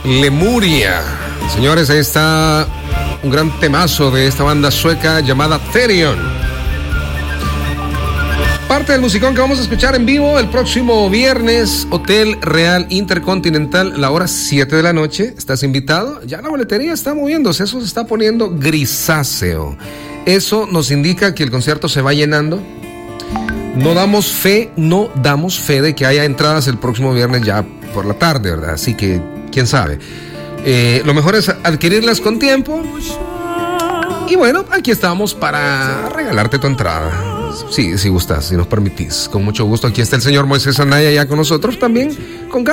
Lemuria. Señores, ahí está un gran temazo de esta banda sueca llamada Therion. Parte del musicón que vamos a escuchar en vivo el próximo viernes, Hotel Real Intercontinental, la hora 7 de la noche. ¿Estás invitado? Ya la boletería está moviéndose, eso se está poniendo grisáceo. Eso nos indica que el concierto se va llenando. No damos fe de que haya entradas el próximo viernes ya por la tarde, ¿verdad? Así que, quién sabe. Lo mejor es adquirirlas con tiempo. Y bueno, aquí estamos para regalarte tu entrada. Sí, si gustas, si nos permitís. Con mucho gusto, aquí está el señor Moisés Anaya ya con nosotros también, con